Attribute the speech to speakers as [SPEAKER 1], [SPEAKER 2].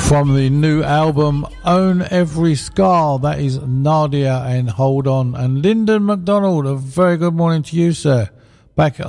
[SPEAKER 1] From the new album Own Every Scar, that is Nadia and Hold On. And Lyndon McDonald, a very good morning to you, sir. Back